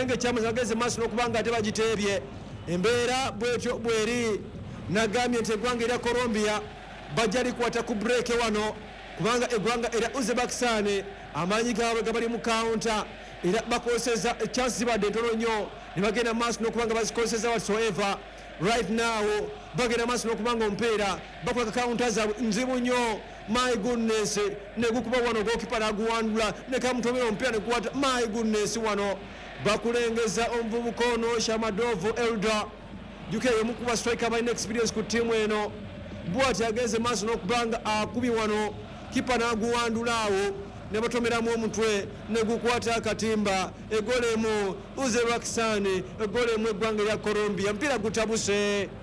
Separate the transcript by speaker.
Speaker 1: nenge kyamaze bageze maaso n'okubanga ate bagiteebye embeera bwetyo bweri nagambye nti eggwanga erya Colombia bajja likwata ku break wano kubanga eggwanga erya Uzbekistan amaanyi gaabwe gabali mu counter era bakozesa chance zibadde ntono nnyo ne bagenda maaso n'okubanga bazikozesa whatsoever right now bagenda maaso n'okubanga omupiira bakola counter zaabwe nzibu nnyo my goodness negukuba wano gokipa naguwandula nekamutomera omupiira negukwata my goodness wano bakulengeza omuvubuka ono Shamadovu Elda jukeyo mukuba striker balina experience ku tiimu eno bwati agenze maaso n'okubanga akubi wano kipa naguwandulaawo ne batomeramu omutwe ne gukwata akatimba egolemu Uzbekistan egolemu eggwanga erya Colombia mpira gutabuse